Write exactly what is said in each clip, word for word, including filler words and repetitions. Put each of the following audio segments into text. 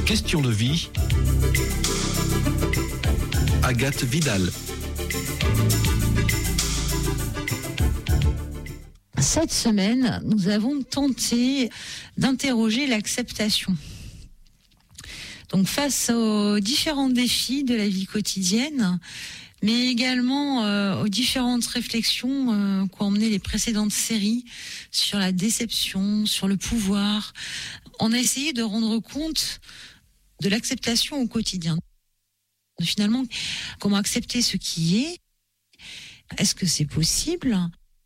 Question de vie. Agathe Vidal. Cette semaine, nous avons tenté d'interroger l'acceptation. Donc, face aux différents défis de la vie quotidienne, mais également euh, aux différentes réflexions euh, qu'ont emmené les précédentes séries sur la déception, sur le pouvoir, on a essayé de rendre compte de l'acceptation au quotidien. Finalement, comment accepter ce qui est ? Est-ce que c'est possible ?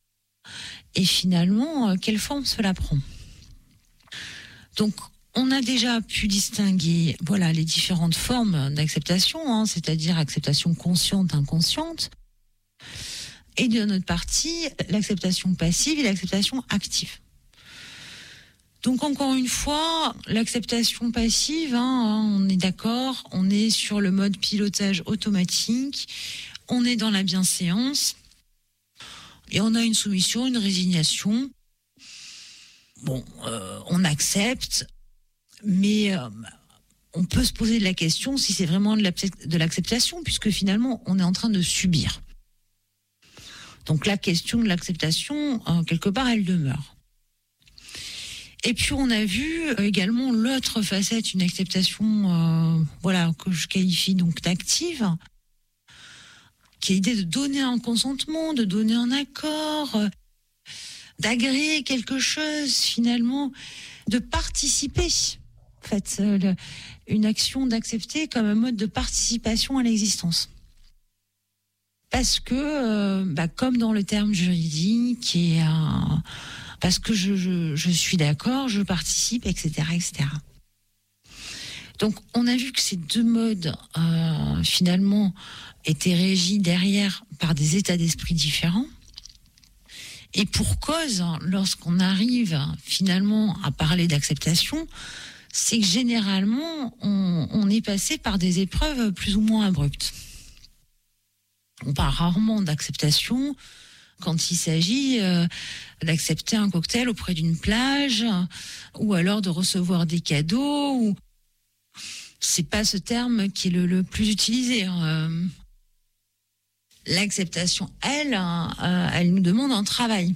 Et finalement, quelle forme cela prend ? Donc, on a déjà pu distinguer, voilà, les différentes formes d'acceptation, hein, c'est-à-dire acceptation consciente, inconsciente, et de notre partie, l'acceptation passive et l'acceptation active. Donc encore une fois, l'acceptation passive, hein, on est d'accord, on est sur le mode pilotage automatique, on est dans la bienséance, et on a une soumission, une résignation. Bon, euh, on accepte, mais euh, on peut se poser la question si c'est vraiment de l'acceptation, puisque finalement, on est en train de subir. Donc la question de l'acceptation, euh, quelque part, elle demeure. Et puis on a vu également l'autre facette, une acceptation, euh, voilà, que je qualifie donc d'active, qui est l'idée de donner un consentement, de donner un accord, euh, d'agréer quelque chose finalement, de participer. En fait, euh, le, une action d'accepter comme un mode de participation à l'existence. Parce que, euh, bah, comme dans le terme juridique et euh, parce que je, je, je suis d'accord, je participe, et cetera, et cetera. Donc, on a vu que ces deux modes, euh, finalement, étaient régis derrière par des états d'esprit différents. Et pour cause, lorsqu'on arrive finalement à parler d'acceptation, c'est que généralement, on, on est passé par des épreuves plus ou moins abruptes. On parle rarement d'acceptation quand il s'agit euh, d'accepter un cocktail auprès d'une plage, ou alors de recevoir des cadeaux. Ou... C'est pas ce terme qui est le, le plus utilisé. Euh, l'acceptation, elle, euh, elle nous demande un travail.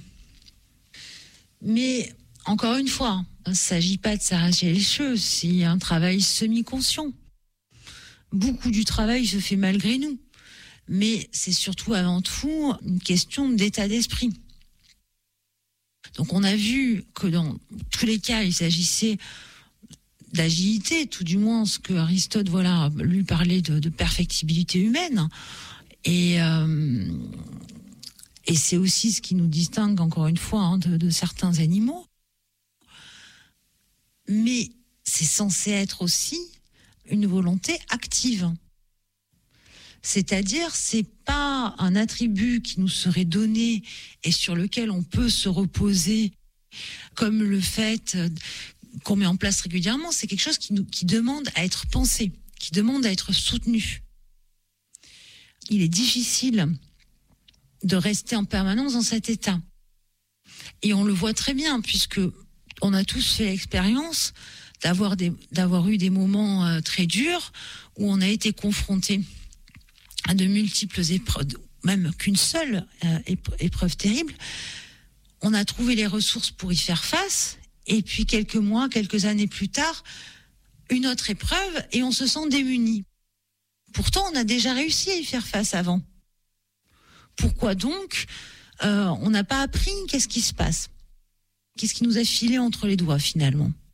Mais encore une fois, il ne s'agit pas de s'arracher les cheveux, c'est un travail semi-conscient. Beaucoup du travail se fait malgré nous. Mais c'est surtout avant tout une question d'état d'esprit. Donc on a vu que dans tous les cas, il s'agissait d'agilité, tout du moins ce que Aristote, voilà, lui parlait de, de perfectibilité humaine. Et, euh, et c'est aussi ce qui nous distingue, encore une fois, hein, de, de certains animaux. Mais c'est censé être aussi une volonté active. C'est-à-dire, c'est pas un attribut qui nous serait donné et sur lequel on peut se reposer, comme le fait qu'on met en place régulièrement. C'est quelque chose qui nous, qui demande à être pensé, qui demande à être soutenu. Il est difficile de rester en permanence dans cet état. Et on le voit très bien, puisque on a tous fait l'expérience d'avoir des, d'avoir eu des moments euh, très durs où on a été confronté à de multiples épreuves, même qu'une seule euh, épreuve terrible. On a trouvé les ressources pour y faire face, et puis quelques mois, quelques années plus tard, une autre épreuve, et on se sent démuni. Pourtant, on a déjà réussi à y faire face avant. Pourquoi donc euh, on n'a pas appris? Qu'est-ce qui se passe? Qu'est-ce qui nous a filé entre les doigts finalement?